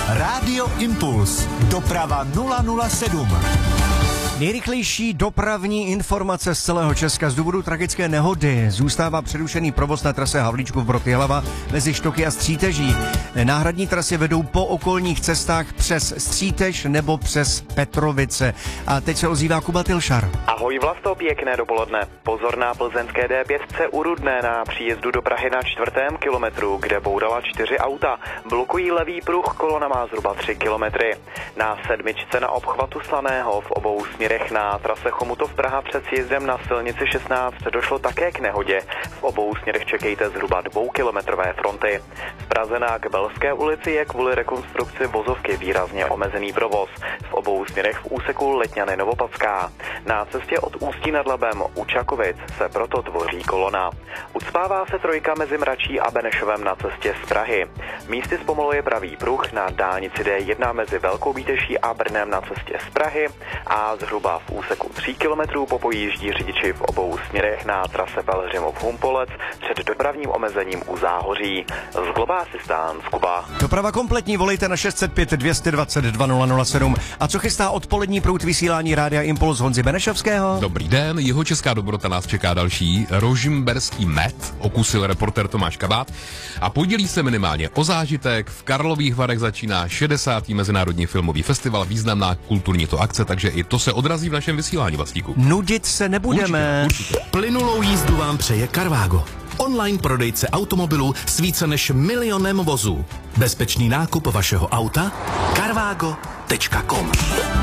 Rádio Impuls. Doprava 007. Nejrychlejší dopravní informace z celého Česka z důvodu tragické nehody. Zůstává přerušený provoz na trase Havlíčkův Brod-Jihlava mezi Štoky a Stříteží. Náhradní trasy vedou po okolních cestách přes Střítež nebo přes Petrovice. A teď se ozývá Kuba Tilšar. Ahoj Vlasto, pěkné dopoledne. Pozor na plzeňské D5 u Rudné na příjezdu do Prahy na 4. kilometru, kde bourala 4 auta. Blokují levý pruh, kolona má zhruba 3 kilometry. Na 7. na obchvatu Slaného v obou směrech na trase Chomutov Praha před sjezdem na silnici 16 došlo také k nehodě. V obou směrech čekejte zhruba 2kilometrové fronty. V Praze na Kbelské ulici je kvůli rekonstrukci vozovky výrazně omezený provoz. V obou směrech v úseku Letňany Novopacká. Na cestě od Ústí nad Labem u Čakovic se proto tvoří kolona. Ucpává se trojka mezi Mračí a Benešovem na cestě z Prahy. Místy zpomaluje pravý pruh na dálnici D1 mezi Velkou Bíteší a Brnem na cestě z Prahy a zhruba v úseku 3 kilometrů popojíždí řidiči v obou směrech na trase Pelhřimov-Humpolec před dopravním omezením u Záhoří. Z Global Assistance Kuba. Doprava kompletní, volejte na 605 220 2007. A co chystá odpolední proud vysílání Rádia Impuls Honzy Benešovského? Dobrý den, jeho česká dobrota nás čeká další. Rožmberský med okusil reportér Tomáš Kabát a podělí se minimálně o zážitek. V Karlových Varech začíná 60. Mezinárodní filmový festival, významná kulturní to akce, takže i to se odrazí v našem vysílání, Vlastíku. Nudit se nebudeme. Určitě. Plynulou jízdu vám přeje Carvago. Online prodejce automobilů s více než 1 milionem vozů. Bezpečný nákup vašeho auta? Carvago.com